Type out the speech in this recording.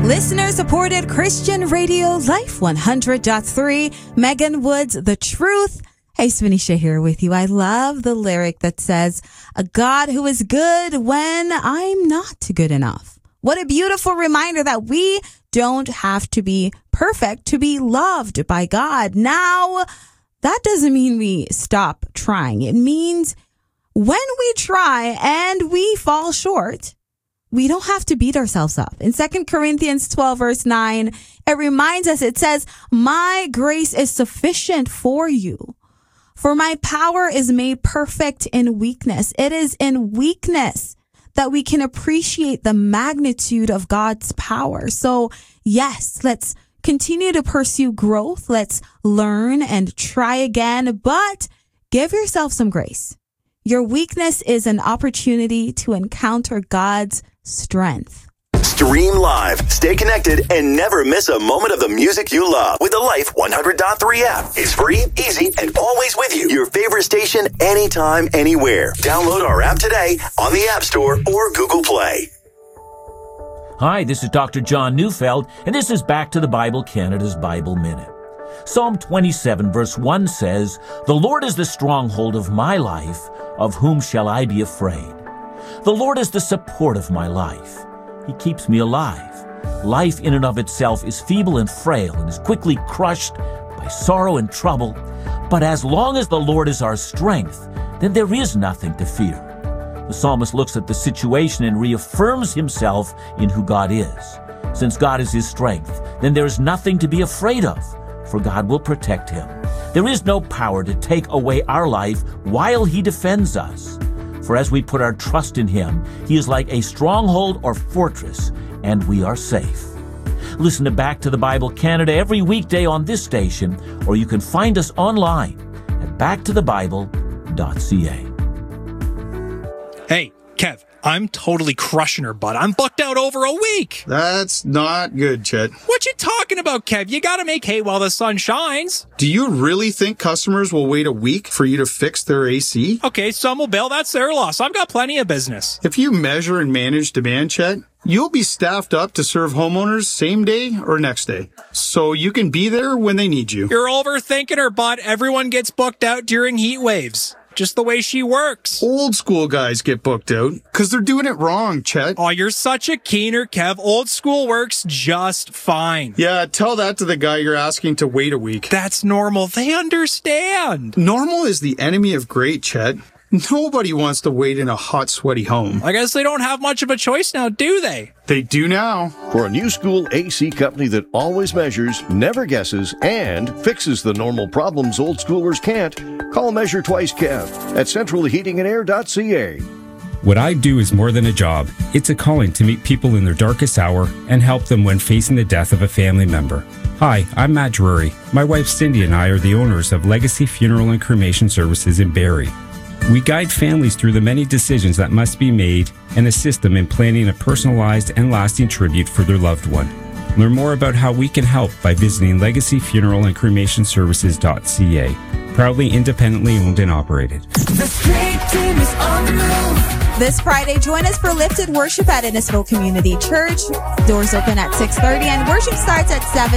Listener-supported Christian radio, Life 100.3, Megan Woods, The Truth. Hey, Swanisha here with you. I love the lyric that says, a God who is good when I'm not good enough. What a beautiful reminder that we don't have to be perfect to be loved by God. Now, that doesn't mean we stop trying. It means when we try and we fall short, we don't have to beat ourselves up. In 2 Corinthians 12, verse 9, it reminds us, it says, my grace is sufficient for you, for my power is made perfect in weakness. It is in weakness that we can appreciate the magnitude of God's power. So yes, let's continue to pursue growth. Let's learn and try again, but give yourself some grace. Your weakness is an opportunity to encounter God's strength. Stream live, stay connected, and never miss a moment of the music you love with the Life 100.3 app. It's free, easy, and always with you. Your favorite station, anytime, anywhere. Download our app today on the App Store or Google Play. Hi, this is Dr. John Neufeld, and this is Back to the Bible Canada's Bible Minute. Psalm 27 verse 1 says, the Lord is the stronghold of my life, of whom shall I be afraid? The Lord is the support of my life. He keeps me alive. Life in and of itself is feeble and frail and is quickly crushed by sorrow and trouble. But as long as the Lord is our strength, then there is nothing to fear. The psalmist looks at the situation and reaffirms himself in who God is. Since God is his strength, then there is nothing to be afraid of, for God will protect him. There is no power to take away our life while he defends us. For as we put our trust in him, he is like a stronghold or fortress, and we are safe. Listen to Back to the Bible Canada every weekday on this station, or you can find us online at backtothebible.ca. Hey, Kev, I'm totally crushing her, bud. I'm booked out over a week. That's not good, Chet. What you talking about, Kev? You gotta make hay while the sun shines. Do you really think customers will wait a week for you to fix their AC? Okay, some will bail. That's their loss. I've got plenty of business. If you measure and manage demand, Chet, you'll be staffed up to serve homeowners same day or next day, so you can be there when they need you. You're overthinking her, bud. Everyone gets booked out during heat waves. Just the way she works. Old school guys get booked out because they're doing it wrong, Chet. Oh, you're such a keener, Kev. Old school works just fine. Yeah, tell that to the guy you're asking to wait a week. That's normal. They understand. Normal is the enemy of great, Chet. Nobody wants to wait in a hot, sweaty home. I guess they don't have much of a choice now, do they? They do now. For a new school AC company that always measures, never guesses, and fixes the normal problems old schoolers can't, call Measure Twice Kev at centralheatingandair.ca. What I do is more than a job. It's a calling to meet people in their darkest hour and help them when facing the death of a family member. Hi, I'm Matt Drury. My wife Cindy and I are the owners of Legacy Funeral and Cremation Services in Barrie. We guide families through the many decisions that must be made and assist them in planning a personalized and lasting tribute for their loved one. Learn more about how we can help by visiting legacyfuneralancremationservices.ca. Proudly independently owned and operated. The Street Team is on the move. This Friday, join us for Lifted Worship at Innisfil Community Church. Doors open at 6:30 and worship starts at 7.